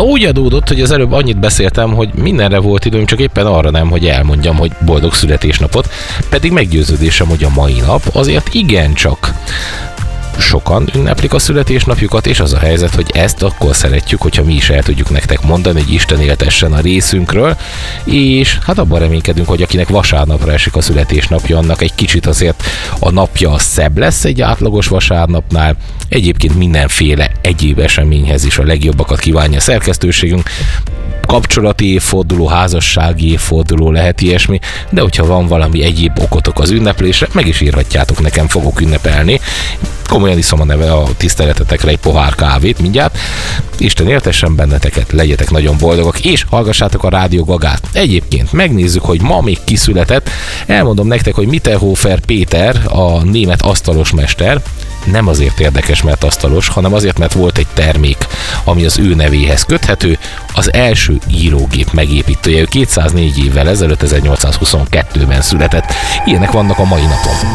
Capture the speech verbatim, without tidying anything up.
Úgy adódott, hogy az előbb annyit beszéltem, hogy mindenre volt időm, csak éppen arra nem, hogy elmondjam, hogy boldog születésnapot, pedig meggyőződésem, hogy a mai nap azért igencsak sokan ünneplik a születésnapjukat, és az a helyzet, hogy ezt akkor szeretjük, hogyha mi is el tudjuk nektek mondani, hogy Isten éltessen a részünkről, és hát abban reménykedünk, hogy akinek vasárnapra esik a születésnapja, annak egy kicsit azért a napja szebb lesz egy átlagos vasárnapnál. Egyébként mindenféle egyéb eseményhez is a legjobbakat kívánja a szerkesztőségünk. Kapcsolati évforduló, házassági évforduló, lehet ilyesmi, de hogyha van valami egyéb okotok az ünneplésre, meg is írhatjátok nekem, fogok ünnepelni. Komolyan iszom a neve a tiszteletetekre egy pohár kávét mindjárt. Isten éltessen benneteket, legyetek nagyon boldogok, és hallgassátok a Rádió Gagát. Egyébként megnézzük, hogy ma még kiszületett. Elmondom nektek, hogy Mitterhofer Péter, a német asztalos mester, nem azért érdekes, mert asztalos, hanem azért, mert volt egy termék, ami az ő nevéhez köthető, az első írógép megépítője. Ő kétszáznégy évvel ezelőtt, ezernyolcszázhuszonkettőben született. Ilyenek vannak a mai napon.